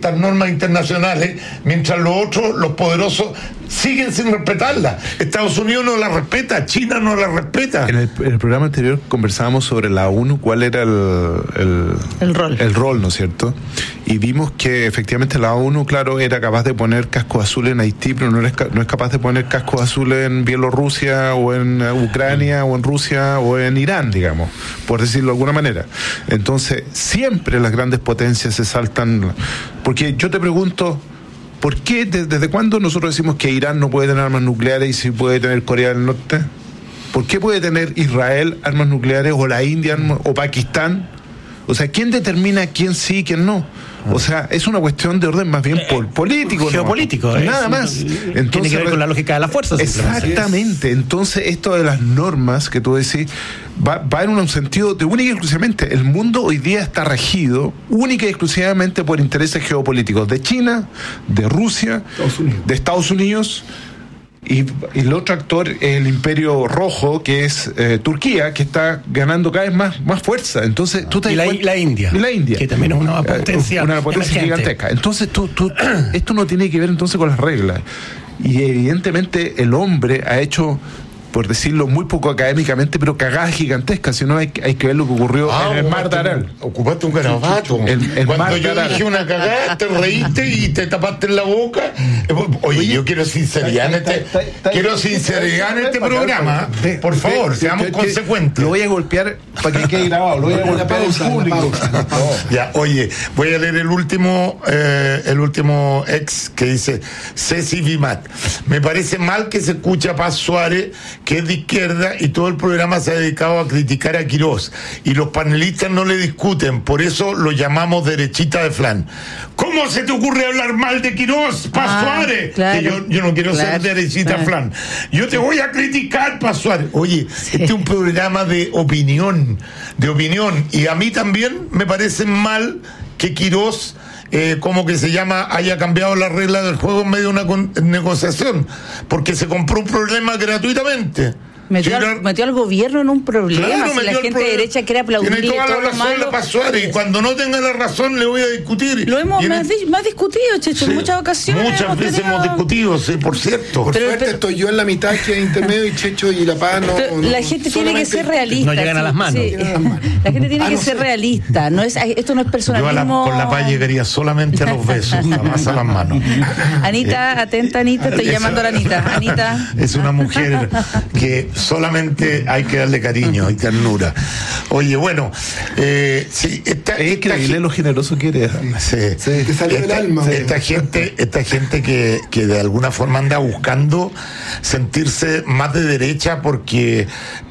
estas normas internacionales, mientras los otros, los poderosos, siguen sin respetarlas. Estados Unidos no las respeta, China no las respeta. En el programa anterior conversábamos sobre la ONU, cuál era el rol, ¿no es cierto? Y vimos que efectivamente la ONU, claro, era capaz de poner cascos azules en Haití, pero no es capaz de poner cascos azules en Bielorrusia o en Ucrania o en Rusia o en Irán, digamos, por decirlo de alguna manera. Entonces, siempre las grandes potencias se saltan, porque yo te pregunto, ¿por qué, desde cuándo nosotros decimos que Irán no puede tener armas nucleares y sí puede tener Corea del Norte? ¿Por qué puede tener Israel armas nucleares o la India o Pakistán? O sea, ¿quién determina quién sí y quién no? O sea, es una cuestión de orden más bien político. Geopolítico. Nada más. Entonces, tiene que ver con la lógica de la fuerza. Exactamente. Entonces, esto de las normas que tú decís va en un sentido de única y exclusivamente. El mundo hoy día está regido única y exclusivamente por intereses geopolíticos de China, de Rusia, de Estados Unidos. Y el otro actor es el Imperio Rojo, que es Turquía, que está ganando cada vez más fuerza. Entonces, tú te y la India. Y la India. Que también es una potencia gigantesca. Entonces, esto no tiene que ver entonces con las reglas. Y evidentemente el hombre ha hecho, por decirlo muy poco académicamente, pero cagadas gigantescas. Si no, hay que ver lo que ocurrió en el Mar de Aral. Ocupaste un garabato. Cuando yo dije una cagada, te reíste y te tapaste en la boca. Oye, yo quiero sinceridad en este programa. Por favor, seamos consecuentes. Lo voy a golpear para que quede grabado. Lo voy a golpear en público. Ya, oye, voy a leer el último ex que dice Ceci Vimat. Me parece mal que se escuche a Paz Suárez, que es de izquierda, y todo el programa se ha dedicado a criticar a Quirós, y los panelistas no le discuten, por eso lo llamamos derechita de flan. ¿Cómo se te ocurre hablar mal de Quirós, Paz Suárez? Claro, que yo no quiero ser derechita flan. Yo te voy a criticar, Paz Suárez. Oye, este es un programa de opinión, y a mí también me parece mal que Quirós, como que se llama, haya cambiado la regla del juego en medio de una negociación, porque se compró un problema gratuitamente. Metió al gobierno en un problema. Claro, si la gente de derecha quiere aplaudir. Tiene toda la razón la Paz Suárez, y cuando no tenga la razón le voy a discutir. Lo hemos más discutido, Checho, en muchas ocasiones. Muchas veces hemos discutido, sí, por cierto. Por suerte estoy yo en la mitad, que es intermedio, y Checho y La Paz no. La gente tiene que ser realista. No llegan a las manos. Sí. La gente tiene que ser realista. Esto no es personalismo. Yo con La Paz llegaría solamente a los besos, jamás a las manos. Anita, atenta, Anita, estoy llamando a la Anita. Anita. Es una mujer que solamente hay que darle cariño y ternura. Oye, bueno, sí, es increíble lo generoso que eres. Sí. Te salió del alma. Esta gente que de alguna forma anda buscando sentirse más de derecha porque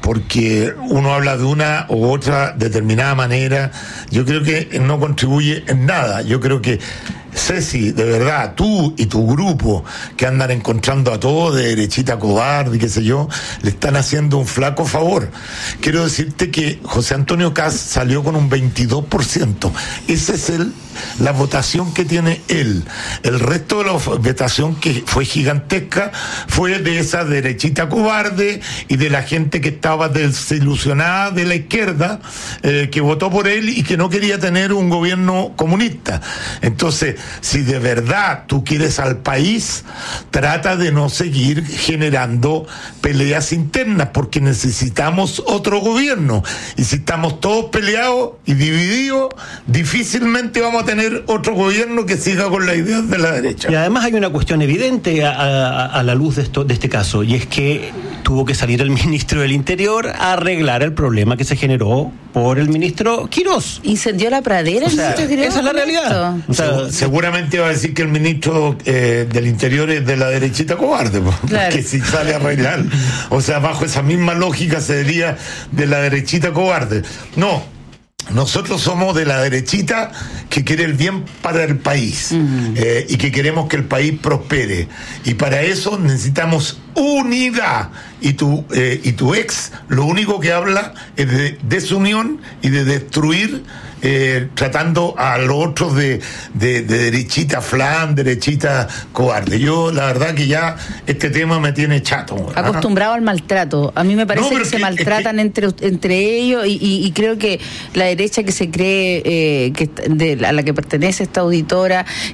uno habla de una u otra determinada manera, yo creo que no contribuye en nada. Yo creo que Ceci, de verdad, tú y tu grupo que andan encontrando a todos de derechita cobarde y qué sé yo, le están haciendo un flaco favor. Quiero decirte que José Antonio Kast salió con un 22%. Esa es la votación que tiene él. El resto de la votación, que fue gigantesca, fue de esa derechita cobarde y de la gente que estaba desilusionada de la izquierda, que votó por él y que no quería tener un gobierno comunista. Entonces, si de verdad tú quieres al país, trata de no seguir generando peleas internas, porque necesitamos otro gobierno, y si estamos todos peleados y divididos, difícilmente vamos a tener otro gobierno que siga con las ideas de la derecha. Y además hay una cuestión evidente a la luz de este caso, y es que tuvo que salir el ministro del Interior a arreglar el problema que se generó por el ministro Quirós. Incendió la pradera, el ministro Quirós. Esa es la realidad. Seguramente va a decir que el ministro del Interior es de la derechita cobarde, claro, que si sale a arreglar, o sea, bajo esa misma lógica sería de la derechita cobarde. No, nosotros somos de la derechita que quiere el bien para el país, y que queremos que el país prospere, y para eso necesitamos unidad, y tu ex lo único que habla es de desunión y de destruir, tratando a los otros de derechita flan, derechita cobarde. Yo la verdad que ya este tema me tiene chato. Acostumbrado al maltrato. A mí me parece que se maltratan entre ellos, y creo que la derecha que se cree a la que pertenece esta auditora